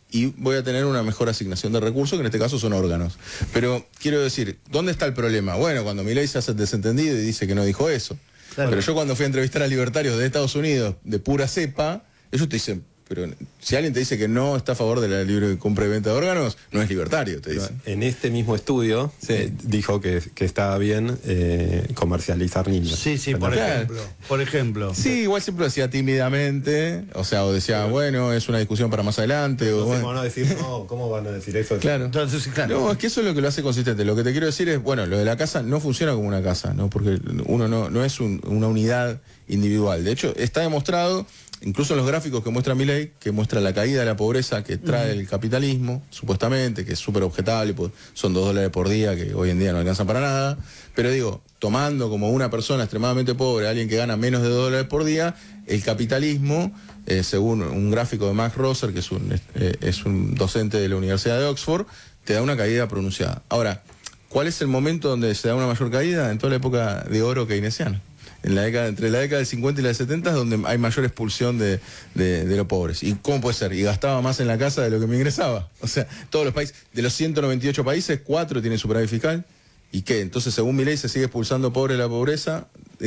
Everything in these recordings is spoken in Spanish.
y voy a tener una mejor asignación de recursos, que en este caso son órganos. Pero quiero decir, ¿dónde está el problema? Bueno, cuando Milei se hace el desentendido y dice que no dijo eso. Claro. Pero yo cuando fui a entrevistar a libertarios de Estados Unidos, de pura cepa, ellos te dicen, pero si alguien te dice que no está a favor de la libre compra y venta de órganos, no es libertario, te dicen. En este mismo estudio dijo que estaba bien comercializar niños. Sí, por ejemplo. Sí, igual siempre lo decía tímidamente, o decía, bueno, es una discusión para más adelante. No o sé, bueno. ¿cómo van a decir, no, ¿cómo van a decir eso? Claro. Entonces, claro. No, es que eso es lo que lo hace consistente. Lo que te quiero decir es, bueno, lo de la casa no funciona como una casa, ¿no? Porque uno no es una unidad individual. De hecho, está demostrado, incluso en los gráficos que muestra Milei, que muestra la caída de la pobreza que trae el capitalismo, supuestamente, que es súper objetable, pues son $2 por día, que hoy en día no alcanzan para nada. Pero digo, tomando como una persona extremadamente pobre, alguien que gana menos de $2 por día, el capitalismo, según un gráfico de Max Rosser, que es un docente de la Universidad de Oxford, te da una caída pronunciada. Ahora, ¿cuál es el momento donde se da una mayor caída? En toda la época de oro keynesiana. Entre la década del 50 y la del 70 es donde hay mayor expulsión de los pobres. ¿Y cómo puede ser? Y gastaba más en la casa de lo que me ingresaba. O sea, todos los países, de los 198 países, 4 tienen superávit fiscal. ¿Y qué? Entonces, según mi ley, se sigue expulsando pobres de la pobreza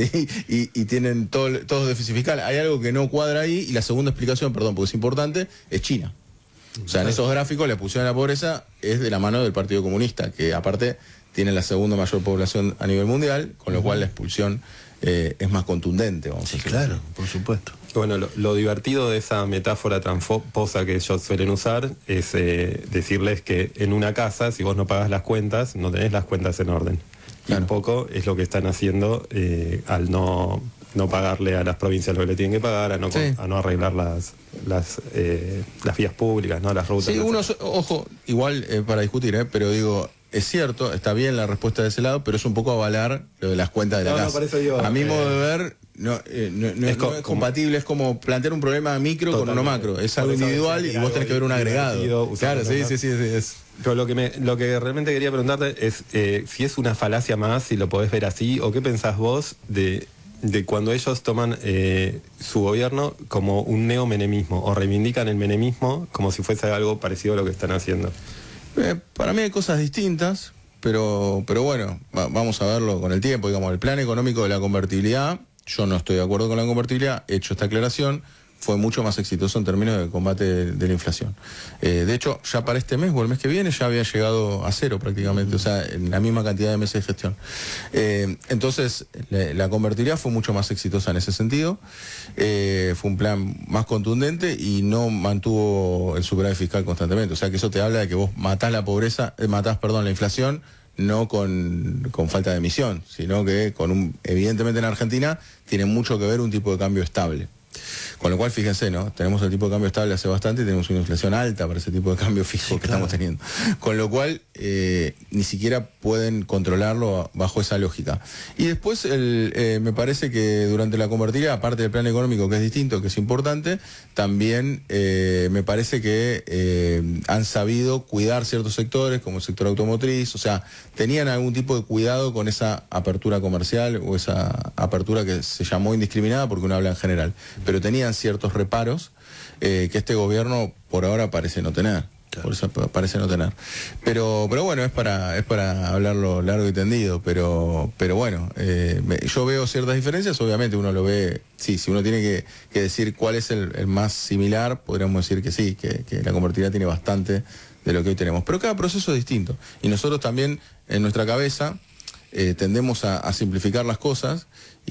y tienen todo déficit fiscal. Hay algo que no cuadra ahí, y la segunda explicación, perdón, porque es importante, es China. O sea, en esos gráficos la expulsión de la pobreza es de la mano del Partido Comunista, que aparte tiene la segunda mayor población a nivel mundial, con lo cual la expulsión es más contundente, vamos a decir. Claro, por supuesto. Bueno, lo divertido de esa metáfora tramposa que ellos suelen usar es decirles que en una casa, si vos no pagas las cuentas, no tenés las cuentas en orden. Claro. Y un poco es lo que están haciendo al no pagarle a las provincias lo que le tienen que pagar, a no arreglar las vías públicas, ¿no? Las rutas. Sí, ojo, igual para discutir, pero digo, es cierto, está bien la respuesta de ese lado, pero es un poco avalar lo de las cuentas de la casa. Por eso digo, a mi modo de ver, no es compatible, es como plantear un problema micro con uno macro. Es algo individual y vos tenés que ver un agregado. Claro, sí. Pero lo que realmente quería preguntarte es si es una falacia más, si lo podés ver así, o qué pensás vos de cuando ellos toman su gobierno como un neomenemismo, o reivindican el menemismo como si fuese algo parecido a lo que están haciendo. Para mí hay cosas distintas, pero bueno, vamos a verlo con el tiempo. Digamos, el plan económico de la convertibilidad, yo no estoy de acuerdo con la convertibilidad, he hecho esta aclaración, fue mucho más exitoso en términos de combate de la inflación. De hecho, ya para este mes o el mes que viene ya había llegado a cero prácticamente, o sea, en la misma cantidad de meses de gestión. Entonces, la convertibilidad fue mucho más exitosa en ese sentido, fue un plan más contundente y no mantuvo el superávit fiscal constantemente. O sea, que eso te habla de que vos matás la inflación, no con falta de emisión, sino que evidentemente en Argentina tiene mucho que ver un tipo de cambio estable. Con lo cual, fíjense, ¿no? Tenemos el tipo de cambio estable hace bastante y tenemos una inflación alta para ese tipo de cambio fijo que estamos teniendo. Con lo cual, ni siquiera pueden controlarlo bajo esa lógica. Y después, me parece que durante la convertibilidad, aparte del plan económico, que es distinto, que es importante, también me parece que han sabido cuidar ciertos sectores, como el sector automotriz, o sea, tenían algún tipo de cuidado con esa apertura comercial o esa apertura que se llamó indiscriminada porque uno habla en general, pero tenían ciertos reparos que este gobierno por ahora parece no tener. Claro. Por eso parece no tener. Pero bueno, es para hablarlo largo y tendido, pero bueno, yo veo ciertas diferencias, obviamente uno lo ve, sí, si uno tiene que decir cuál es el más similar, podríamos decir que sí, que la convertibilidad tiene bastante de lo que hoy tenemos. Pero cada proceso es distinto. Y nosotros también, en nuestra cabeza, tendemos a simplificar las cosas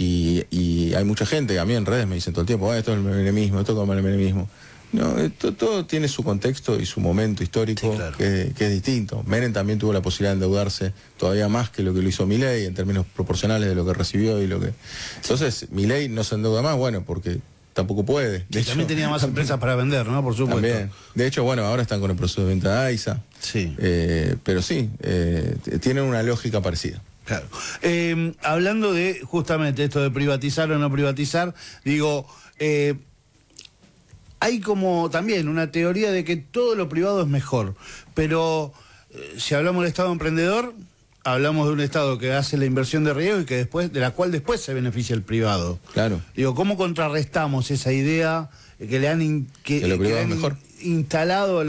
y hay mucha gente, a mí en redes me dicen todo el tiempo, esto es el menemismo, esto es como el menemismo. No, todo tiene su contexto y su momento histórico, sí, claro, que es distinto. Menem también tuvo la posibilidad de endeudarse todavía más que lo que lo hizo Milei en términos proporcionales de lo que recibió y lo que... Entonces, Milei no se endeuda más, bueno, porque tampoco puede. De hecho, también tenía más empresas para vender, ¿no? Por supuesto. También. De hecho, bueno, ahora están con el proceso de venta de AISA. Sí. Pero sí, tienen una lógica parecida. Claro. Hablando de justamente esto de privatizar o no privatizar, digo, hay como también una teoría de que todo lo privado es mejor, pero si hablamos del Estado emprendedor, hablamos de un Estado que hace la inversión de riesgo y que de la cual después se beneficia el privado. Claro. Digo, ¿cómo contrarrestamos esa idea que le han que lo privado es mejor instalado a